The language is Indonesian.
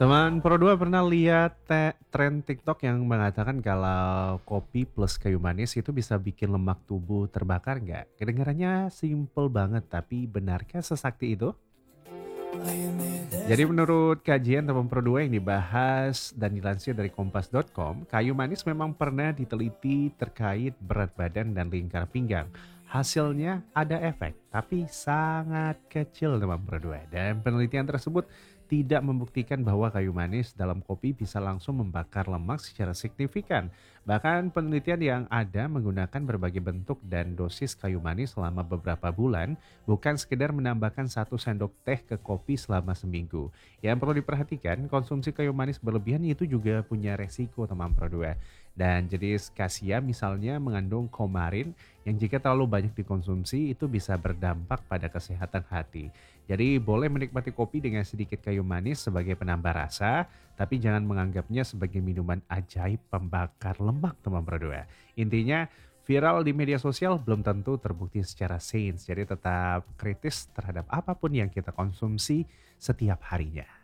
Teman Pro 2 pernah lihat tren TikTok yang mengatakan kalau kopi plus kayu manis itu bisa bikin lemak tubuh terbakar nggak? Kedengarannya simple banget, tapi benarkah sesakti itu? Jadi menurut kajian teman Pro 2 yang dibahas dan dilansir dari kompas.com, kayu manis memang pernah diteliti terkait berat badan dan lingkar pinggang. Hasilnya ada efek, tapi sangat kecil teman Pro 2. Dan penelitian tersebut tidak membuktikan bahwa kayu manis dalam kopi bisa langsung membakar lemak secara signifikan. Bahkan penelitian yang ada menggunakan berbagai bentuk dan dosis kayu manis selama beberapa bulan, bukan sekedar menambahkan 1 sendok teh ke kopi selama seminggu. Yang perlu diperhatikan, konsumsi kayu manis berlebihan itu juga punya resiko teman Pro 2. Dan jenis kasia misalnya mengandung komarin yang jika terlalu banyak dikonsumsi itu bisa berdampak pada kesehatan hati. Jadi boleh menikmati kopi dengan sedikit kayu manis sebagai penambah rasa, tapi jangan menganggapnya sebagai minuman ajaib pembakar lemak teman Pro 2. Intinya, viral di media sosial belum tentu terbukti secara sains, jadi tetap kritis terhadap apapun yang kita konsumsi setiap harinya.